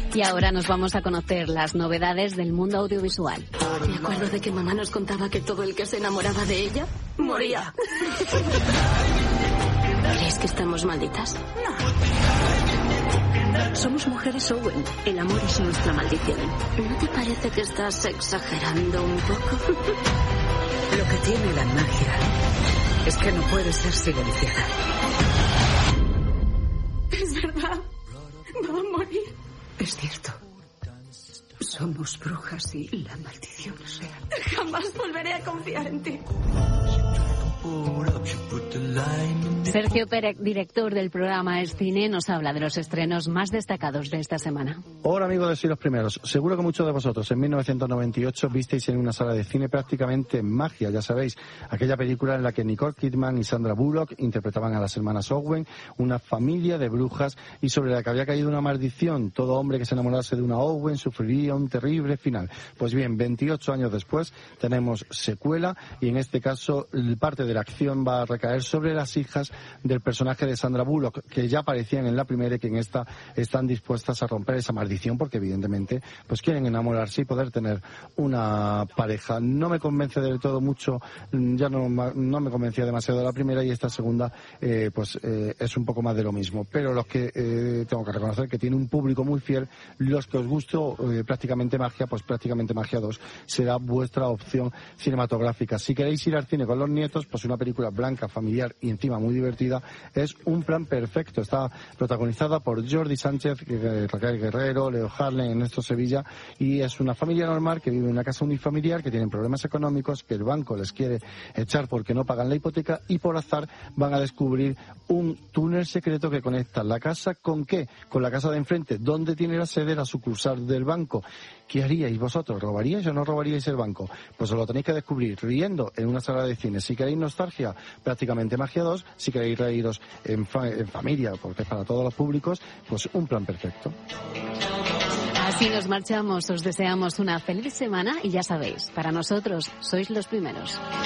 Y ahora nos vamos a conocer las novedades del mundo audiovisual. Me acuerdo de que mamá nos contaba que todo el que se enamoraba de ella moría. ¿Crees que estamos malditas? No. Somos mujeres Owen. El amor es nuestra maldición. ¿No te parece que estás exagerando un poco? Lo que tiene la magia es que no puede ser silenciada. Es verdad. Va a morir. Es cierto. Somos brujas y la maldición es real. Jamás volveré a confiar en ti. Sergio Pérez, director del programa Es Cine, nos habla de los estrenos más destacados de esta semana. Hola amigos de Soy los Primeros. Seguro que muchos de vosotros en 1998 visteis en una sala de cine prácticamente Magia, ya sabéis, aquella película en la que Nicole Kidman y Sandra Bullock interpretaban a las hermanas Owen, una familia de brujas y sobre la que había caído una maldición. Todo hombre que se enamorase de una Owen sufriría un terrible final. Pues bien, 28 años después tenemos secuela y en este caso parte de la acción va a recaer sobre las hijas del personaje de Sandra Bullock, que ya aparecían en la primera y que en esta están dispuestas a romper esa maldición porque evidentemente pues quieren enamorarse y poder tener una pareja. No me convence del todo mucho, ya no me convencía demasiado la primera y esta segunda es un poco más de lo mismo, pero los que tengo que reconocer que tiene un público muy fiel, los que os gustó prácticamente Magia, pues prácticamente Magia 2 será vuestra opción cinematográfica. Si queréis ir al cine con los nietos, pues una película blanca, familiar y encima muy divertida es Un plan perfecto. Está protagonizada por Jordi Sánchez, Raquel Guerrero, Leo Harlem, Ernesto Sevilla y es una familia normal que vive en una casa unifamiliar, que tienen problemas económicos, que el banco les quiere echar porque no pagan la hipoteca y por azar van a descubrir un túnel secreto que conecta la casa ¿con qué? Con la casa de enfrente, donde tiene la sede la sucursal del banco. ¿Qué haríais vosotros? ¿Robaríais o no robaríais el banco? Pues os lo tenéis que descubrir riendo en una sala de cine. Si queréis nostalgia, prácticamente Magia 2. Si queréis reíros en familia, porque es para todos los públicos, pues Un plan perfecto. Así nos marchamos. Os deseamos una feliz semana y ya sabéis, para nosotros sois los primeros.